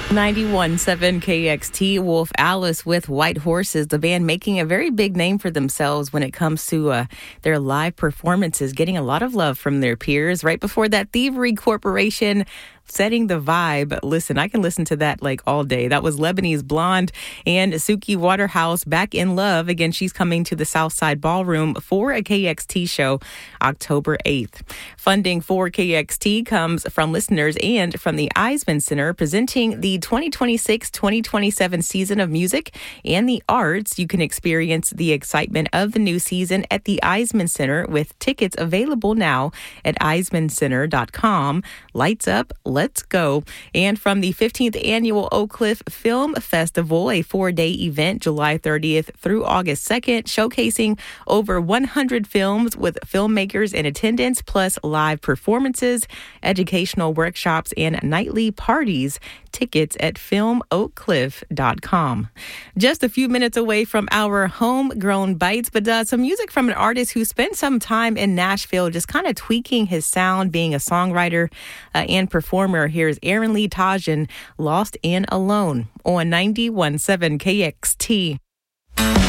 91.7 KXT, Wolf Alice with White Horses, the band making a very big name for themselves when it comes to their live performances, getting a lot of love from their peers. Right before that, Thievery Corporation, Setting the Vibe. Listen, I can listen to that like all day. That was Lebanese Blonde and Suki Waterhouse, Back in Love. Again, she's coming to the Southside Ballroom for a KXT show October 8th. Funding for KXT comes from listeners and from the Eisman Center, presenting the 2026-2027 season of music and the arts. You can experience the excitement of the new season at the Eisman Center with tickets available now at eismancenter.com. Lights up, let's go. And from the 15th Annual Oak Cliff Film Festival, a 4-day event, July 30th through August 2nd, showcasing over 100 films with filmmakers in attendance, plus live performances, educational workshops, and nightly parties. Tickets at filmoakcliff.com. Just a few minutes away from our homegrown bites, but some music from an artist who spent some time in Nashville just kind of tweaking his sound, being a songwriter and performer. Here's Aaron Lee Tajan, Lost and Alone on 91.7 KXT.